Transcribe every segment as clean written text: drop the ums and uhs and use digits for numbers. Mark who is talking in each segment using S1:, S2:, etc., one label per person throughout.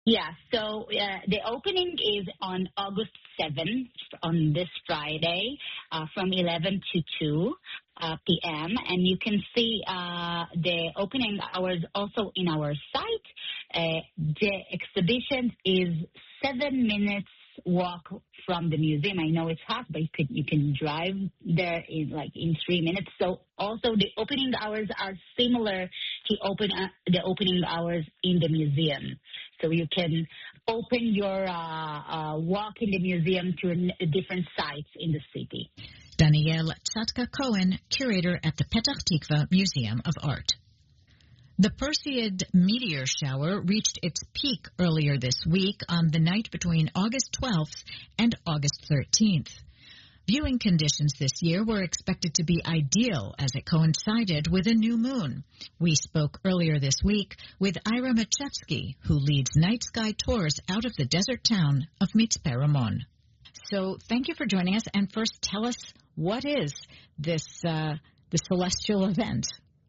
S1: Yeah, so the opening is on August 7th, on this Friday, from 11 to 2 p.m. And you can see the opening hours also in our site. The exhibition is 7 minutes walk from the museum. I know it's hot, but you can drive there in 3 minutes. So also the opening hours are similar to the opening hours in the museum. So you can open your walk in the museum to different sites in the city.
S2: Danielle Tzatka-Cohen, curator at the Petach Tikva Museum of Art. The Perseid meteor shower reached its peak earlier this week on the night between August 12th and August 13th. Viewing conditions this year were expected to be ideal as it coincided with a new moon. We spoke earlier this week with Ira Machevsky, who leads night sky tours out of the desert town of Mitzpe Ramon. So thank you for joining us, and first tell us, what is this celestial event?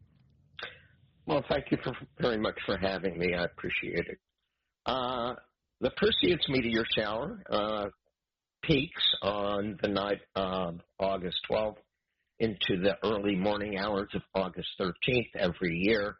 S3: Well, thank you very much for having me. I appreciate it. The Perseids meteor shower peaks on the night of August 12th into the early morning hours of August 13th every year.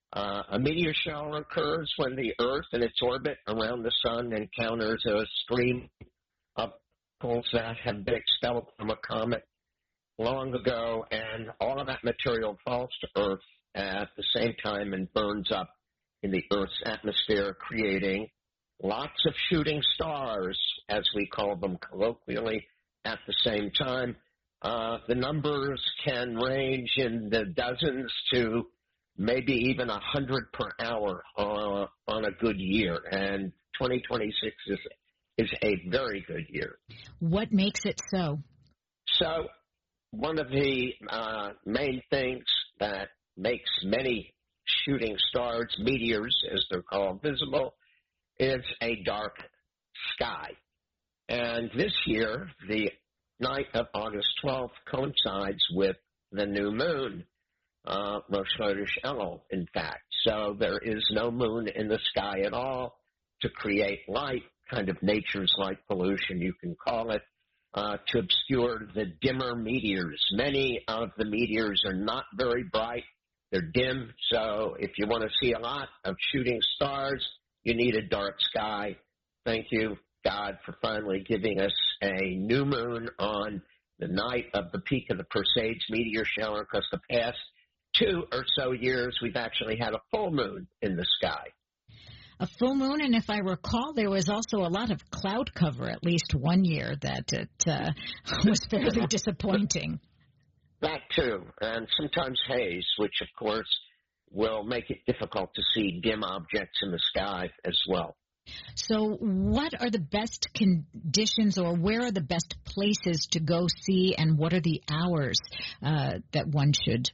S3: A meteor shower occurs when the Earth in its orbit around the sun encounters a stream of particles that have been expelled from a comet long ago, and all of that material falls to Earth at the same time and burns up in the Earth's atmosphere, creating lots of shooting stars, as we call them colloquially, at the same time. The numbers can range in the dozens to maybe even 100 per hour on a good year, and 2026 is a very good year.
S2: What makes it so?
S3: So one of the main things that makes many shooting stars, meteors as they're called, visible is a dark sky. And this year, the night of August 12th coincides with the new moon, Rosh Chodesh Elul, in fact. So there is no moon in the sky at all to create light, kind of nature's light pollution, you can call it, to obscure the dimmer meteors. Many of the meteors are not very bright. They're dim, so if you want to see a lot of shooting stars, you need a dark sky. Thank you, God, for finally giving us a new moon on the night of the peak of the Perseids meteor shower, because the past 2 or so years we've actually had a full moon in the sky.
S2: A full moon, and if I recall, there was also a lot of cloud cover at least one year that it was fairly disappointing.
S3: That too, and sometimes haze, which of course will make it difficult to see dim objects in the sky as well.
S2: So what are the best conditions, or where are the best places to go see, and what are the hours that one should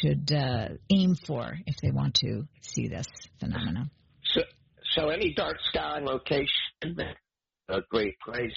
S2: aim for if they want to see this phenomenon?
S3: So any dark sky location, a great place.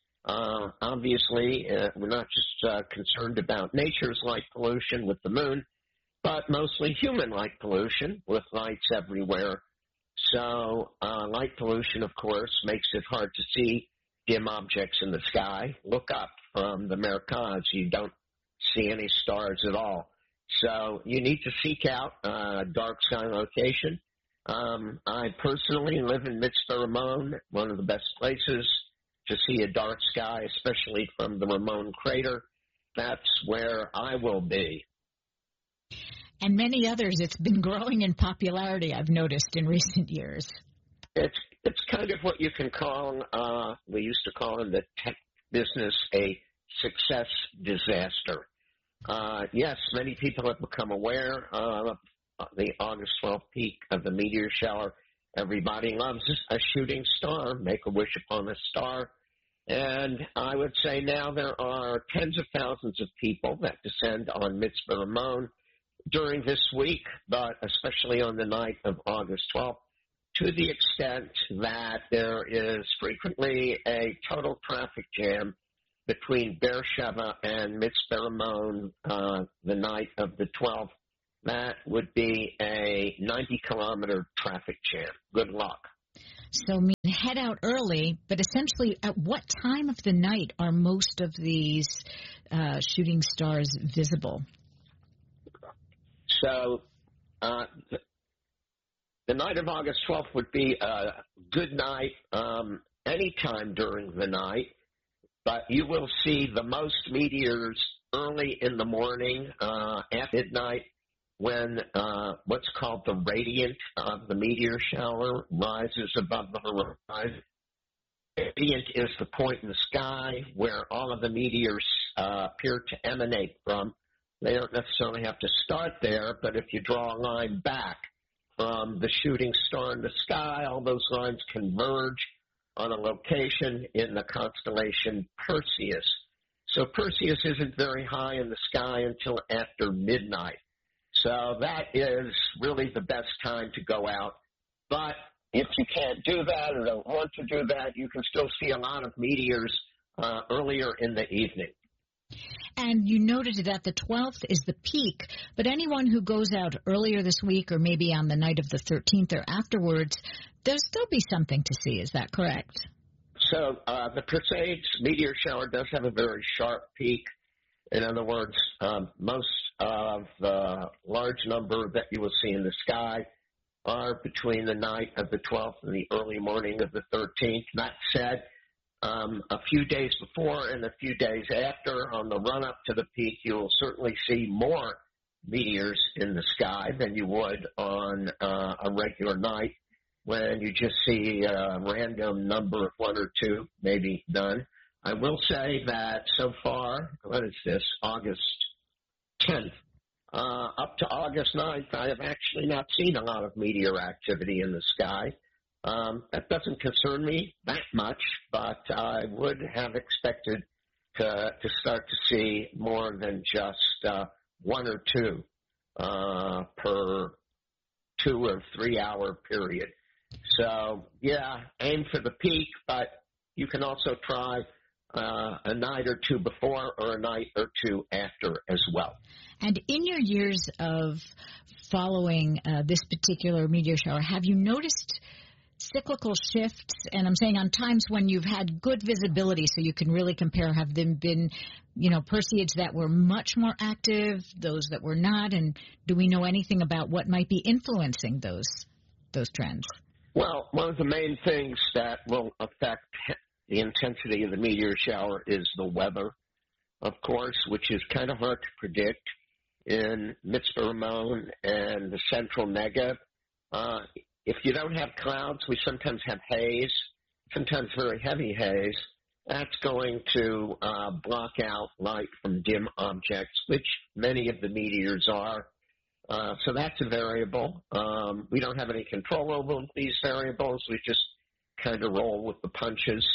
S3: Obviously, we're not just concerned about nature's light pollution with the moon, but mostly human light pollution with lights everywhere. So light pollution, of course, makes it hard to see dim objects in the sky. Look up from the Merkaz. You don't see any stars at all. So you need to seek out a dark sky location. I personally live in Mitzpe Ramon, one of the best places to see a dark sky, especially from the Ramon crater. That's where I will be.
S2: And many others. It's been growing in popularity, I've noticed, in recent years.
S3: It's kind of what you can call, we used to call in the tech business, a success disaster. Yes, many people have become aware of the August 12th peak of the meteor shower. Everybody loves a shooting star, make a wish upon a star. And I would say now there are tens of thousands of people that descend on Mitzpe Ramon during this week, but especially on the night of August 12th, to the extent that there is frequently a total traffic jam between Beersheba and Mitzpe Ramon the night of the 12th. That would be a 90-kilometer traffic jam. Good luck.
S2: So head out early, but essentially at what time of the night are most of these shooting stars visible?
S3: So the night of August 12th would be a good night anytime during the night, but you will see the most meteors early in the morning at midnight when what's called the radiant of the meteor shower rises above the horizon. Radiant is the point in the sky where all of the meteors appear to emanate from. They don't necessarily have to start there, but if you draw a line back from the shooting star in the sky, all those lines converge on a location in the constellation Perseus. So Perseus isn't very high in the sky until after midnight. So that is really the best time to go out. But if you can't do that or don't want to do that, you can still see a lot of meteors earlier in the evening.
S2: And you noted that the 12th is the peak, but anyone who goes out earlier this week or maybe on the night of the 13th or afterwards, there'll still be something to see. Is that correct?
S3: So the Perseids meteor shower does have a very sharp peak. In other words, most of the large number that you will see in the sky are between the night of the 12th and the early morning of the 13th. That said, a few days before and a few days after, on the run-up to the peak, you will certainly see more meteors in the sky than you would on a regular night when you just see a random number of one or two, maybe none. I will say that so far, what is this, August 10th, up to August 9th, I have actually not seen a lot of meteor activity in the sky. That doesn't concern me that much, but I would have expected to start to see more than just one or two per 2 or 3 hour period. So, yeah, aim for the peak, but you can also try a night or two before or a night or two after as well.
S2: And in your years of following this particular meteor shower, have you noticed cyclical shifts? And I'm saying on times when you've had good visibility so you can really compare, have them been, Perseids that were much more active, those that were not, and do we know anything about what might be influencing those trends?
S3: Well, one of the main things that will affect the intensity of the meteor shower is the weather, of course, which is kind of hard to predict in Mitzvah Ramon and the central Negev. If you don't have clouds, we sometimes have haze, sometimes very heavy haze. That's going to block out light from dim objects, which many of the meteors are. So that's a variable. We don't have any control over these variables. We just kind of roll with the punches.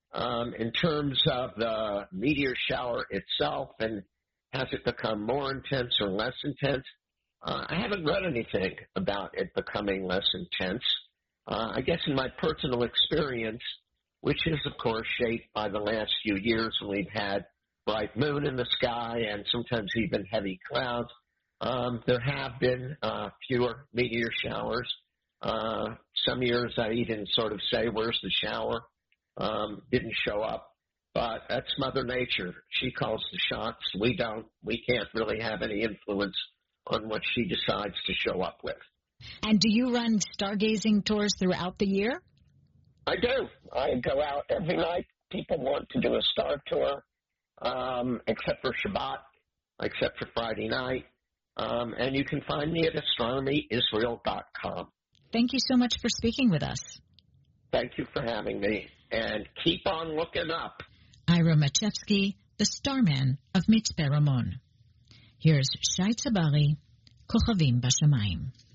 S3: In terms of the meteor shower itself, and has it become more intense or less intense, I haven't read anything about it becoming less intense. I guess in my personal experience, which is, of course, shaped by the last few years when we've had bright moon in the sky and sometimes even heavy clouds, there have been fewer meteor showers. Some years I even sort of say, where's the shower? Didn't show up. But that's Mother Nature. She calls the shots. We don't. We can't really have any influence on what she decides to show up with.
S2: And do you run stargazing tours throughout the year?
S3: I do. I go out every night. People want to do a star tour, except for Shabbat, except for Friday night. And you can find me at astronomyisrael.com.
S2: Thank you so much for speaking with us.
S3: Thank you for having me. And keep on looking up.
S2: Ira Machevsky, the starman of Mitzvah Ramon. Here's Shai Tzabari, Kochavim Bashamayim.